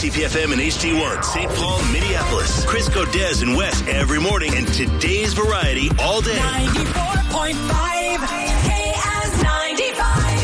CPFM and HD1, St. Paul, Minneapolis. Chris Godez and Wes every morning, and today's variety all day. 94.5 KS95.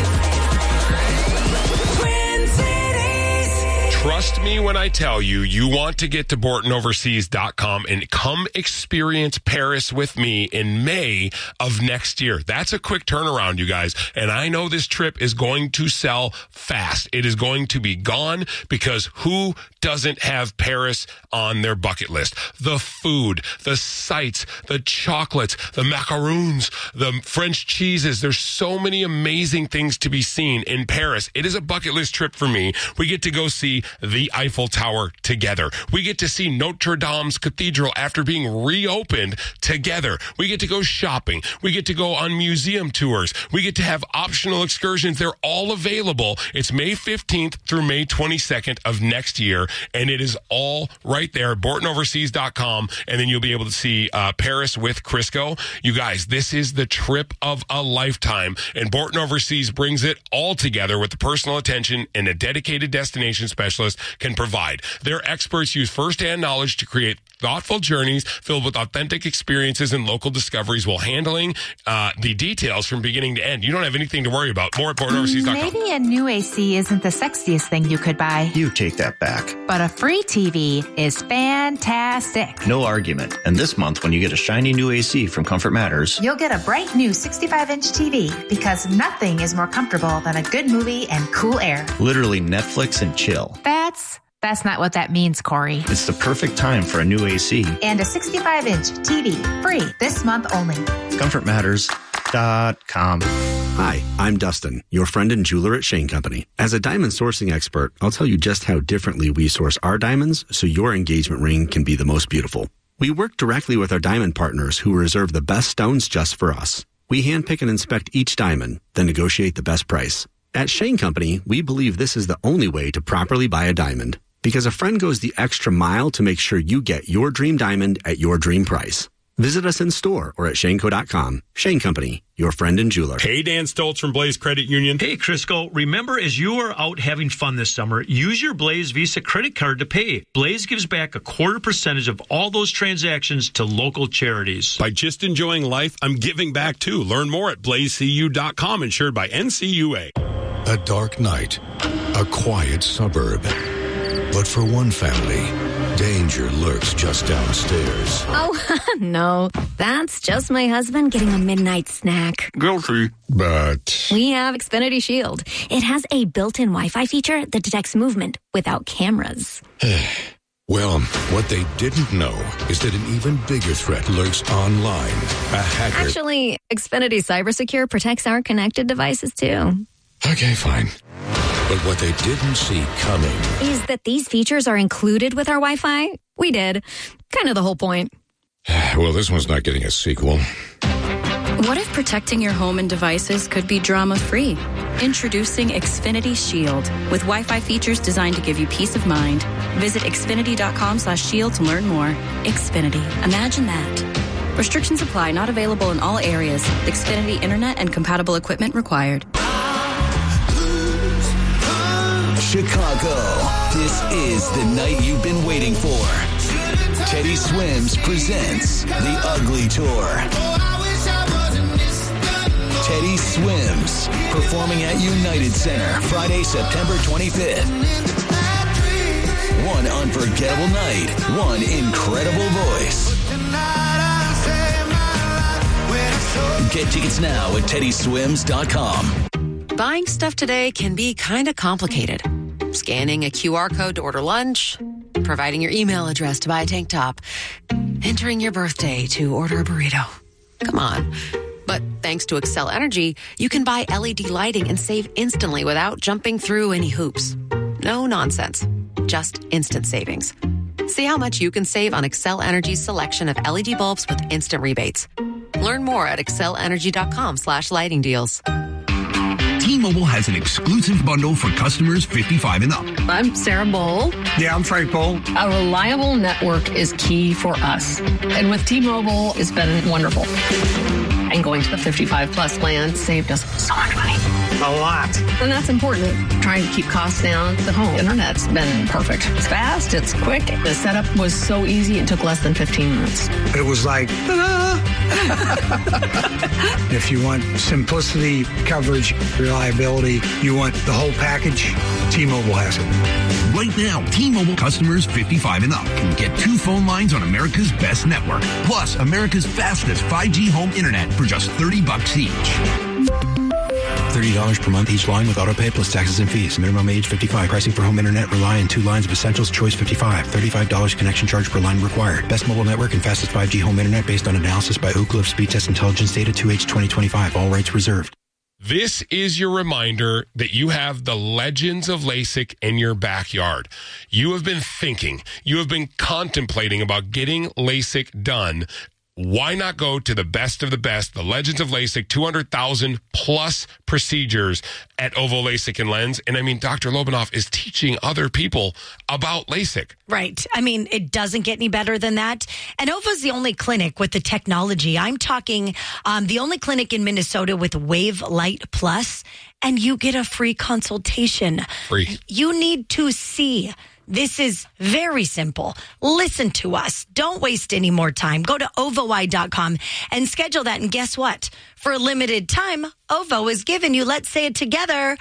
Twin Cities. Trust me when I tell you, you want to get to BortonOverseas.com and come experience Paris with me in May of next year. That's a quick turnaround, you guys. And I know this trip is going to sell fast. It is going to be gone because who doesn't have Paris on their bucket list? The food, the sights, the chocolates, the macaroons, the French cheeses. There's so many amazing things to be seen in Paris. It is a bucket list trip for me. We get to go see the Eiffel Tower together. We get to see Notre Dame's Cathedral after being reopened together. We get to go shopping. We get to go on museum tours. We get to have optional excursions. They're all available. It's May 15th through May 22nd of next year, and it is all right there, BortonOverseas.com, and then you'll be able to see Paris with Crisco. You guys, this is the trip of a lifetime, and Borton Overseas brings it all together with the personal attention and a dedicated destination specialist can provide. Their experts use firsthand knowledge to create thoughtful journeys filled with authentic experiences and local discoveries while handling the details from beginning to end. You don't have anything to worry about. More at BortonOverseas.com. Maybe a new AC isn't the sexiest thing you could buy. You take that back. But a free TV is fantastic. No argument. And this month, when you get a shiny new AC from Comfort Matters, you'll get a bright new 65-inch TV because nothing is more comfortable than a good movie and cool air. Literally Netflix and chill. That's not what that means, Corey. It's the perfect time for a new AC. And a 65-inch TV, free this month only. ComfortMatters.com. Hi, I'm Dustin, your friend and jeweler at Shane Company. As a diamond sourcing expert, I'll tell you just how differently we source our diamonds so your engagement ring can be the most beautiful. We work directly with our diamond partners who reserve the best stones just for us. We handpick and inspect each diamond, then negotiate the best price. At Shane Company, we believe this is the only way to properly buy a diamond, because a friend goes the extra mile to make sure you get your dream diamond at your dream price. Visit us in store or at shaneco.com. Shane Company, your friend and jeweler. Hey, Dan Stoltz from Blaze Credit Union. Hey, Crisco. Remember, as you are out having fun this summer, use your Blaze Visa credit card to pay. Blaze gives back 0.25% of all those transactions to local charities. By just enjoying life, I'm giving back too. Learn more at blazecu.com, insured by NCUA. A dark night, a quiet suburb. But for one family, danger lurks just downstairs. Oh, no. That's just my husband getting a midnight snack. Guilty. But we have Xfinity Shield. It has a built-in Wi-Fi feature that detects movement without cameras. Well, what they didn't know is that an even bigger threat lurks online. A hacker. Actually, Xfinity CyberSecure protects our connected devices, too. Okay, fine. But what they didn't see coming is that these features are included with our Wi-Fi. We did. Kind of the whole point. Well, this one's not getting a sequel. What if protecting your home and devices could be drama-free? Introducing Xfinity Shield with Wi-Fi features designed to give you peace of mind. Visit Xfinity.com/shield to learn more. Xfinity. Imagine that. Restrictions apply. Not available in all areas. Xfinity Internet and compatible equipment required. Chicago, this is the night you've been waiting for. Teddy Swims presents The Ugly Tour. Teddy Swims, performing at United Center, Friday, September 25th. One unforgettable night, one incredible voice. Get tickets now at TeddySwims.com. Buying stuff today can be kind of complicated. Scanning a QR code to order lunch, providing your email address to buy a tank top, entering your birthday to order a burrito. Come on. But thanks to Excel Energy, you can buy LED lighting and save instantly without jumping through any hoops. No nonsense. Just instant savings. See how much you can save on Excel Energy's selection of LED bulbs with instant rebates. Learn more at excelenergy.com/lighting deals. T-Mobile has an exclusive bundle for customers 55 and up. I'm Sarah Bowl. Yeah, I'm Frank Bowl. A reliable network is key for us. And with T-Mobile, it's been wonderful. And going to the 55 plus plan saved us so much money. A lot. And that's important. Trying to keep costs down. The home internet's been perfect. It's fast. It's quick. The setup was so easy. It took less than 15 minutes. It was like, ta-da! If you want simplicity, coverage, reliability, you want the whole package, T-Mobile has it. Right now, T-Mobile customers 55 and up can get 2 phone lines on America's best network, plus America's fastest 5G home internet for just $30 each. $30 per month each line with autopay plus taxes and fees. Minimum age 55. Pricing for home internet rely on 2 lines of Essentials Choice 55. $35 connection charge per line required. Best mobile network and fastest 5G home internet based on analysis by Ookla of Speed Test Intelligence data 2H 2025. All rights reserved. This is your reminder that you have the legends of LASIK in your backyard. You have been thinking, you have been contemplating about getting LASIK done. Why not go to the best of the best, the Legends of LASIK, 200,000 plus procedures at Ovo LASIK and Lens? And I mean, Dr. Lobanoff is teaching other people about LASIK. Right. I mean, it doesn't get any better than that. And Ovo's the only clinic with the technology. I'm talking the only clinic in Minnesota with Wave Light Plus, and you get a free consultation. Free. You need to see. This is very simple. Listen to us. Don't waste any more time. Go to ovoi.com and schedule that. And guess what? For a limited time, Ovo is giving you, let's say it together,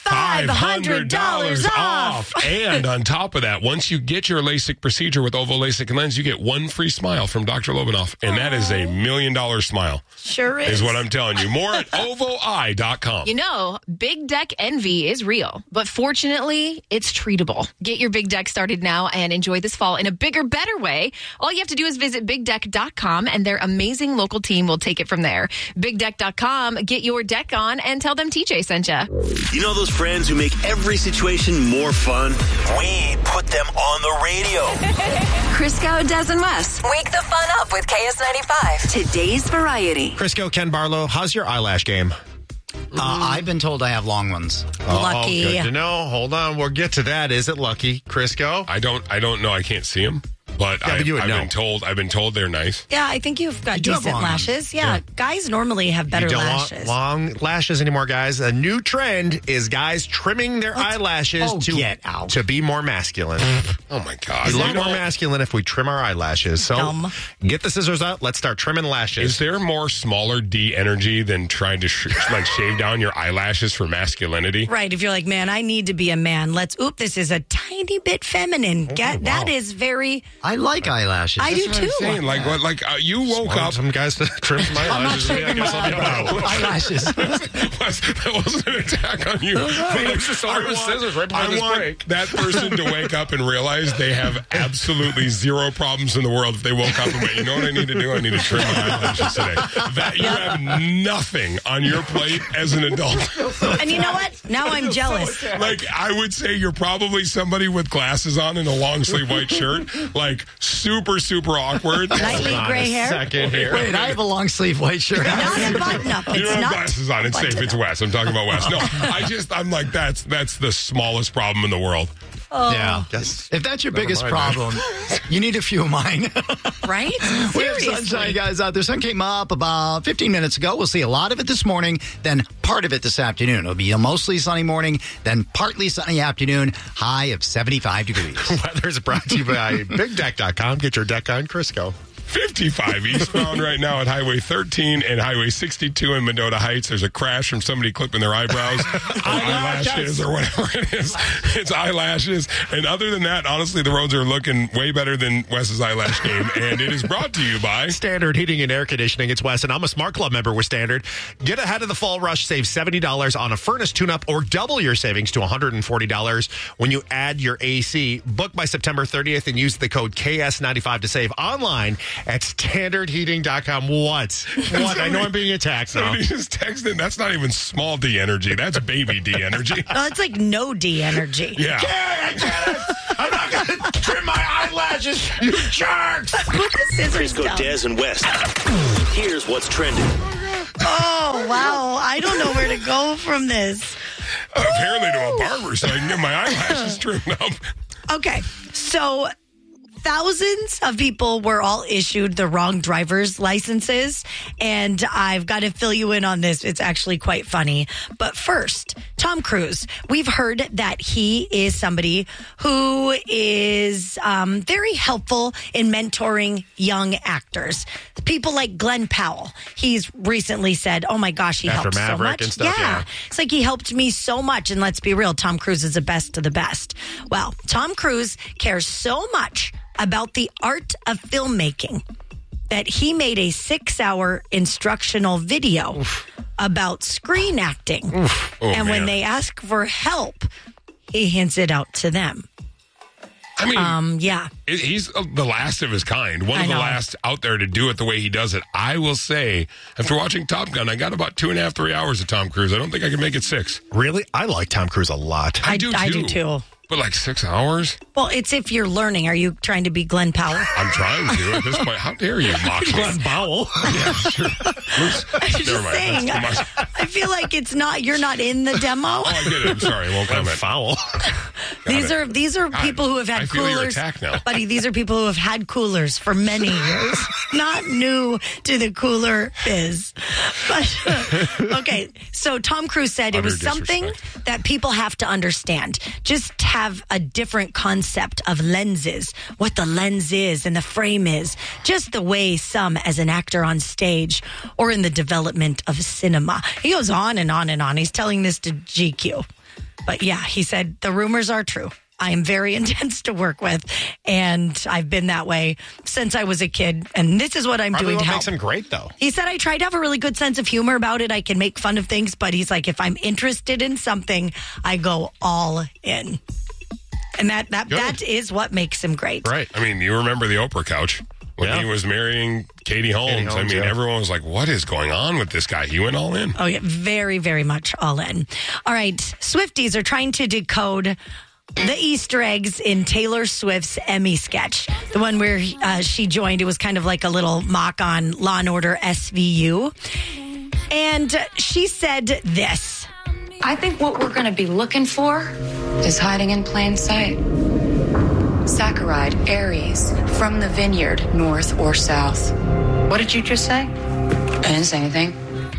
$500 off. And on top of that, once you get your LASIK procedure with Ovo LASIK and Lens, you get 1 free smile from Dr. Lobanoff. And that is a $1 million smile. Sure is. Is what I'm telling you. More at ovoi.com. You know, Big Deck envy is real, but fortunately, it's treatable. Get your Big Deck started now and enjoy this fall in a bigger, better way. All you have to do is visit BigDeck.com, and their amazing local team will take it from there. BigDeck.com, get your deck on, and tell them TJ sent you. You know those friends who make every situation more fun? We put them on the radio. Crisco, Des, and Wes. Wake the fun up with KS95. Today's variety. Crisco, Ken Barlow, how's your eyelash game? I've been told I have long ones. Lucky. Good to know. Hold on, we'll get to that. Is it lucky, Crisco? I don't know. I can't see them. But Yeah, but you would know. I've been told they're nice. Yeah, I think you've got You do have decent long ones. lashes. Yeah, guys normally have better You don't lashes. want long lashes anymore, guys. A new trend is guys trimming their eyelashes to be more masculine. Oh, my God. We look more masculine if we trim our eyelashes. So get the scissors out. Let's start trimming lashes. Is there more smaller D energy than trying to shave down your eyelashes for masculinity? Right. If you're like, man, I need to be a man. This is a tiny bit feminine. That is very... I like eyelashes. I do That's what too. I'm saying. You woke up. Some guys trim some eyelashes. I'm not shaving my eyelashes. That wasn't an attack on you. I want that person to wake up and realize they have absolutely zero problems in the world if they woke up and went, you know what I need to do? I need to trim my eyelashes today. That you have nothing on your plate as an adult. And you know what? Now I'm jealous. I would say you're probably somebody with glasses on and a long sleeve white shirt. Super, super awkward. Nightly gray hair. Second here. Wait, I have a long sleeve white shirt. Not a button up. You It's don't have not glasses on. It's safe. It's Wes. I'm talking about Wes. No, I'm like, that's the smallest problem in the world. Oh. Yeah. If that's your biggest problem, you need a few of mine. Right? We have sunshine, guys, out there. Sun came up about 15 minutes ago. We'll see a lot of it this morning, then part of it this afternoon. It'll be a mostly sunny morning, then partly sunny afternoon, high of 75 degrees. Weather's brought to you by BigDeck.com. Get your deck on Crisco. 55 eastbound right now at Highway 13 and Highway 62 in Mendota Heights. There's a crash from somebody clipping their eyebrows or eyelashes or whatever it is. It's eyelashes. And other than that, honestly, the roads are looking way better than Wes's eyelash game. And it is brought to you by Standard Heating and Air Conditioning. It's Wes, and I'm a Smart Club member with Standard. Get ahead of the fall rush. Save $70 on a furnace tune-up or double your savings to $140 when you add your AC. Book by September 30th and use the code KS95 to save online at standardheating.com. What? I know I'm being attacked now. Somebody just texted. That's not even small D energy. That's baby D energy. No, it's like no D energy. Yeah. I get it. I'm not going to trim my eyelashes, you jerks. Put the scissors Crisco, down. Des, and West. Here's what's trending. Oh, wow. I don't know where to go from this. Apparently to a barber so I can get my eyelashes trimmed up. Okay, so thousands of people were all issued the wrong driver's licenses, and I've got to fill you in on this. It's actually quite funny. But first, Tom Cruise. We've heard that he is somebody who is very helpful in mentoring young actors. People like Glenn Powell. He's recently said, oh my gosh, he helped so much. And stuff, yeah. It's like he helped me so much. And let's be real, Tom Cruise is the best of the best. Well, Tom Cruise cares so much about the art of filmmaking that he made a 6-hour instructional video about screen acting. And when they ask for help, he hands it out to them. I mean, yeah. He's the last of his kind. One of the last out there to do it the way he does it. I will say, after watching Top Gun, I got about 2.5, 3 hours of Tom Cruise. I don't think I can make it 6. Really? I like Tom Cruise a lot. I do too. But like 6 hours? Well, it's if you're learning. Are you trying to be Glenn Powell? I'm trying to at this point. How dare you mock me? Glenn Powell. Yeah, sure. I'm just saying. I feel like it's not. You're not in the demo. Oh, I get it. I'm sorry. I won't comment. Foul. These are people who have had I feel your coolers. attack now. Buddy, these are people who have had coolers for many years. Not new to the cooler biz. But okay, so Tom Cruise said it was something that people have to understand. Just have a different concept of lenses, what the lens is and the frame is, just the way some as an actor on stage or in the development of cinema. He goes on and on and on. He's telling this to GQ. But yeah, he said the rumors are true. I am very intense to work with, and I've been that way since I was a kid, and this is what I'm doing to help. Makes him great, though. He said, I try to have a really good sense of humor about it. I can make fun of things, but he's like, if I'm interested in something, I go all in. And that is what makes him great. Right. I mean, you remember the Oprah couch when he was marrying Katie Holmes. I mean, everyone was like, what is going on with this guy? He went all in. Oh, yeah. Very, very much all in. All right. Swifties are trying to decode the Easter eggs in Taylor Swift's Emmy sketch. The one where she joined. It was kind of like a little mock on Law & Order SVU. And she said this. I think what we're going to be looking for is hiding in plain sight. Saccharide, Aries, from the vineyard, north or south. What did you just say? I didn't say anything.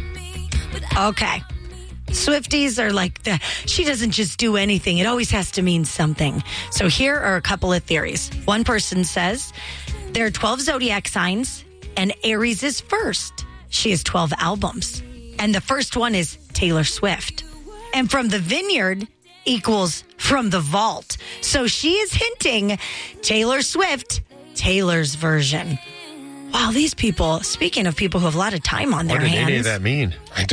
Okay. Swifties are like, she doesn't just do anything. It always has to mean something. So here are a couple of theories. One person says there are 12 zodiac signs and Aries is first. She has 12 albums. And the first one is Taylor Swift. And from the vineyard equals from the vault. So she is hinting Taylor Swift, Taylor's version. Wow, these people, speaking of people who have a lot of time on their hands. What did any of that mean?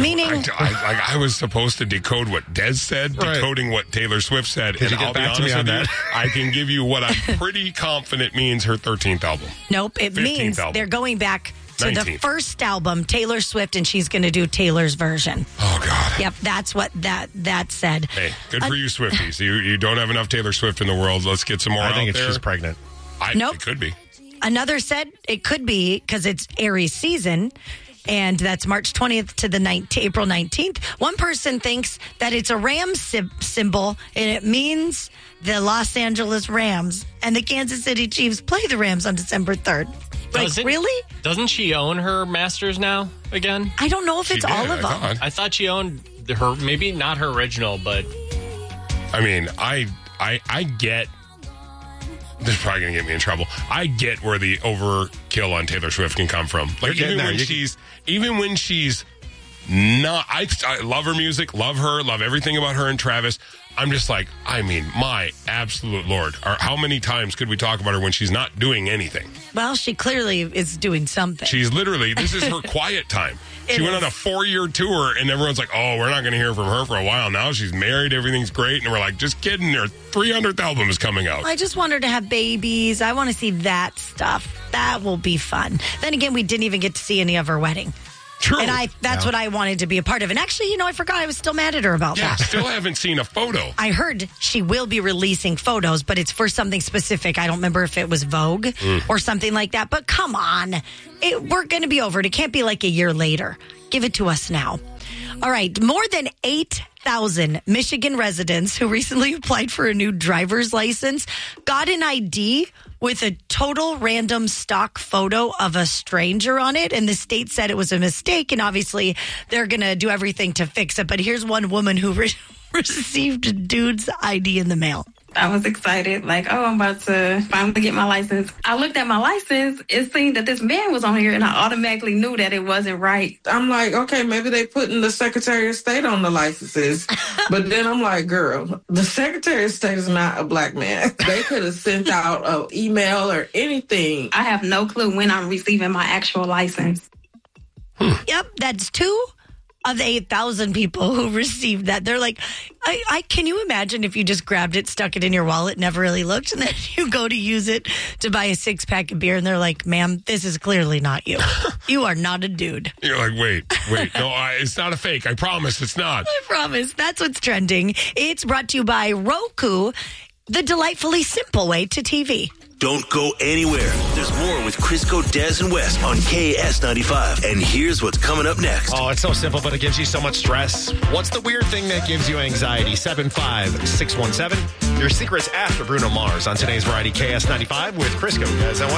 I was supposed to decode what Des said, decoding what Taylor Swift said. Did and you get I'll be back to honest me on with you, that? I can give you what I'm pretty confident means her 13th album. Nope, it means album. they're going back to 19th. the first album, Taylor Swift, and she's going to do Taylor's version. Oh, God. Yep, that's what that said. Hey, good for you, Swifties. You don't have enough Taylor Swift in the world. Let's get some more out there. I think she's pregnant. Nope. It could be. Another said it could be because it's Aries season, and that's March 20th to the April 19th. One person thinks that it's a Rams symbol, and it means the Los Angeles Rams, and the Kansas City Chiefs play the Rams on December 3rd. Really? Doesn't she own her Masters now again? I don't know if it's all of them. I thought she owned her, maybe not her original, but... I mean, I get... This is probably going to get me in trouble. I get where the overkill on Taylor Swift can come from. Like, even when she's not... I love her music, love her, love everything about her and Travis. I'm just like, I mean, my absolute Lord. How many times could we talk about her when she's not doing anything? Well, she clearly is doing something. She's literally, this is her quiet time. She went on a 4-year tour, and everyone's like, oh, we're not going to hear from her for a while. Now she's married, everything's great. And we're like, just kidding, her 300th album is coming out. I just want her to have babies. I want to see that stuff. That will be fun. Then again, we didn't even get to see any of her wedding. True. And that's what I wanted to be a part of. And actually, I forgot I was still mad at her about that. Still haven't seen a photo. I heard she will be releasing photos, but it's for something specific. I don't remember if it was Vogue or something like that. But come on. We're going to be over it. It can't be like a year later. Give it to us now. All right. More than 8,000 Michigan residents who recently applied for a new driver's license got an ID with a total random stock photo of a stranger on it. And the state said it was a mistake. And obviously, they're going to do everything to fix it. But here's one woman who received a dude's ID in the mail. I was excited, like, oh, I'm about to finally get my license. I looked at my license, it seemed that this man was on here, and I automatically knew that it wasn't right. I'm like, okay, maybe they putting the Secretary of State on the licenses. But then I'm like, girl, the Secretary of State is not a black man. They could have sent out an email or anything. I have no clue when I'm receiving my actual license. Yep, that's 2 of the 8,000 people who received that. They're like, I can you imagine if you just grabbed it, stuck it in your wallet, never really looked, and then you go to use it to buy a 6-pack of beer, and they're like, ma'am, this is clearly not you. You are not a dude. You're like, wait. No, it's not a fake. I promise it's not. I promise. That's what's trending. It's brought to you by Roku, the delightfully simple way to TV. Don't go anywhere. There's more with Crisco, Des, and Wes on KS95. And here's what's coming up next. Oh, it's so simple, but it gives you so much stress. What's the weird thing that gives you anxiety? 75617. Your secrets after Bruno Mars on today's Variety KS95 with Crisco, Des, and Wes.